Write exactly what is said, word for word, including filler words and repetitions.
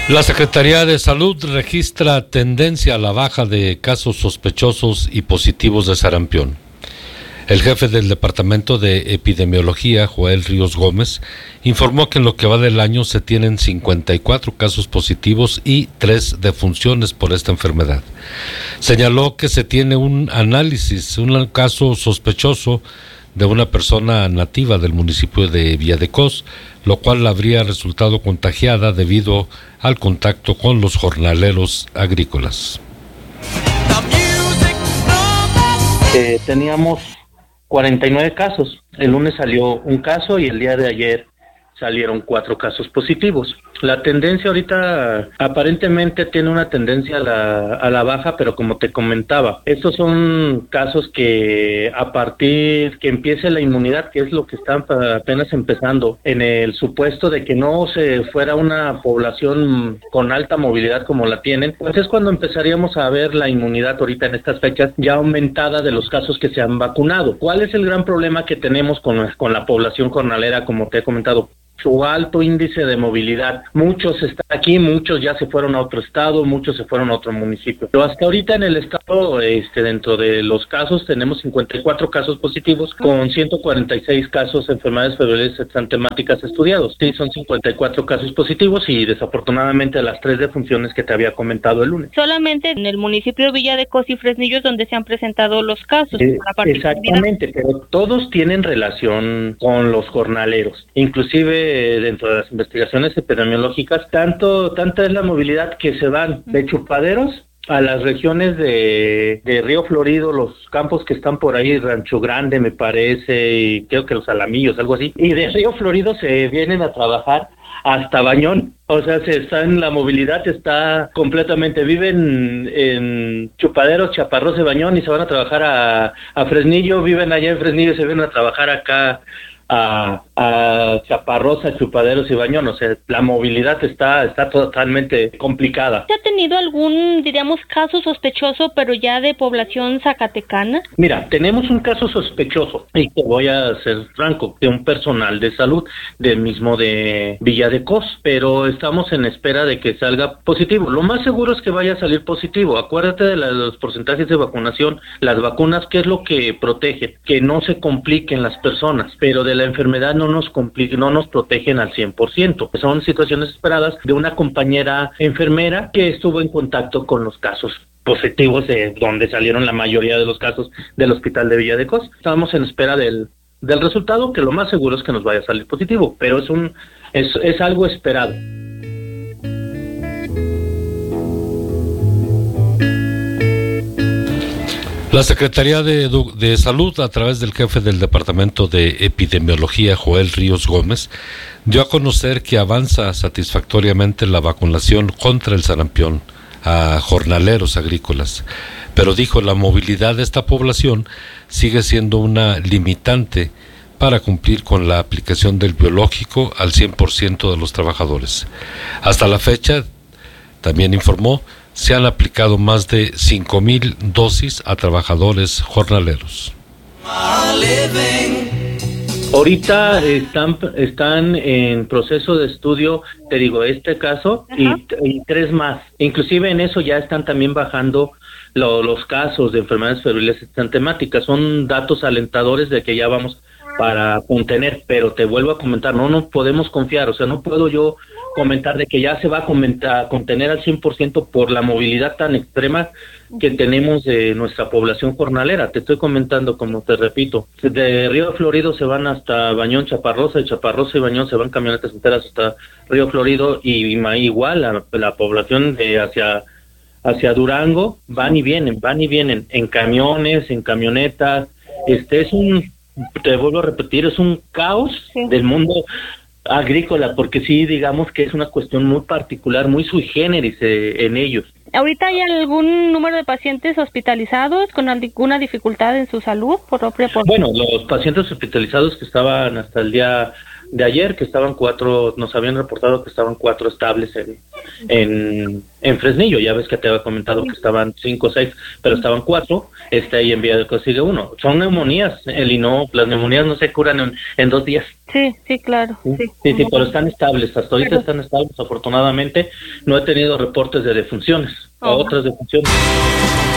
La Secretaría de Salud registra tendencia a la baja de casos sospechosos y positivos de sarampión. El jefe del Departamento de Epidemiología, Joel Ríos Gómez, informó que en lo que va del año se tienen cincuenta y cuatro casos positivos y tres defunciones por esta enfermedad. Señaló que se tiene un análisis, un caso sospechoso de una persona nativa del municipio de Villadecós, lo cual habría resultado contagiada debido al contacto con los jornaleros agrícolas. Eh, teníamos cuarenta y nueve casos. El lunes salió un caso y el día de ayer salieron cuatro casos positivos. La tendencia ahorita aparentemente tiene una tendencia a la, a la baja, pero como te comentaba, estos son casos que a partir que empiece la inmunidad, que es lo que está apenas empezando, en el supuesto de que no se fuera una población con alta movilidad como la tienen, pues es cuando empezaríamos a ver la inmunidad ahorita en estas fechas ya aumentada de los casos que se han vacunado. ¿Cuál es el gran problema que tenemos con, con la población jornalera, como te he comentado? Su alto índice de movilidad. Muchos están aquí, muchos ya se fueron a otro estado, muchos se fueron a otro municipio. Pero hasta ahorita en el estado, este, dentro de los casos, tenemos cincuenta y cuatro casos positivos con ciento cuarenta y seis casos de enfermedades febriles exantemáticas estudiados. Sí, son cincuenta y cuatro casos positivos y desafortunadamente las tres defunciones que te había comentado el lunes. Solamente en el municipio de Villadecós y Fresnillo es donde se han presentado los casos. Eh, exactamente, pero todos tienen relación con los jornaleros. Inclusive dentro de las investigaciones epidemiológicas, tanto tanta es la movilidad que se van de Chupaderos a las regiones de, de Río Florido, los campos que están por ahí, Rancho Grande me parece, y creo que los Alamillos, algo así, y de Río Florido se vienen a trabajar hasta Bañón. O sea, se está en la movilidad, está completamente, viven en Chupaderos, Chaparros de Bañón y se van a trabajar a, a Fresnillo, viven allá en Fresnillo y se vienen a trabajar acá a, a Chaparrosa, Chupaderos y Bañón. O sea, la movilidad está está totalmente complicada. ¿Se ha tenido algún, diríamos, caso sospechoso, pero ya de población zacatecana? Mira, tenemos un caso sospechoso, y te voy a ser franco, de un personal de salud del mismo de Villadecós, pero estamos en espera de que salga positivo. Lo más seguro es que vaya a salir positivo. Acuérdate de, la, de los porcentajes de vacunación. Las vacunas, ¿qué es lo que protege? Que no se compliquen las personas, pero de la enfermedad no nos complica, no nos protegen al cien por ciento. Son situaciones esperadas de una compañera enfermera que estuvo en contacto con los casos positivos de donde salieron la mayoría de los casos del hospital de Villadecós. Estamos en espera del, del resultado, que lo más seguro es que nos vaya a salir positivo, pero es un es, es algo esperado. La Secretaría de, Edu- de Salud, a través del jefe del Departamento de Epidemiología, Joel Ríos Gómez, dio a conocer que avanza satisfactoriamente la vacunación contra el sarampión a jornaleros agrícolas, pero dijo la movilidad de esta población sigue siendo una limitante para cumplir con la aplicación del biológico al cien por ciento de los trabajadores. Hasta la fecha, también informó, se han aplicado más de cinco mil dosis a trabajadores jornaleros. Ahorita están están en proceso de estudio, te digo, este caso y, y tres más. Inclusive en eso ya están también bajando lo, los casos de enfermedades febriles exantemáticas. Son datos alentadores de que ya vamos para contener, pero te vuelvo a comentar, no nos podemos confiar. O sea, no puedo yo comentar de que ya se va a comentar, contener al cien por ciento por la movilidad tan extrema que tenemos de nuestra población jornalera. Te estoy comentando, como te repito, de Río Florido se van hasta Bañón, Chaparrosa, de Chaparrosa y Bañón se van camionetas enteras hasta Río Florido, y igual la, la población de hacia hacia Durango van y vienen, van y vienen en camiones, en camionetas. Este es un, te vuelvo a repetir, es un caos sí. del mundo agrícola, porque sí, digamos que es una cuestión muy particular, muy sui generis eh, en ellos. ¿Ahorita hay algún número de pacientes hospitalizados con alguna dificultad en su salud? Por, por... Bueno, los pacientes hospitalizados que estaban hasta el día de ayer, que estaban cuatro, nos habían reportado que estaban cuatro estables en, en, en Fresnillo. Ya ves que te había comentado que estaban cinco o seis, pero estaban cuatro. Está ahí en Villa del Cobre sigue uno. Son neumonías, Eli, no, las neumonías no se curan en, en dos días. Sí, sí, claro. Sí, sí, sí, sí, pero están estables, hasta ahorita pero... están estables. Afortunadamente no he tenido reportes de defunciones, oh. o otras defunciones.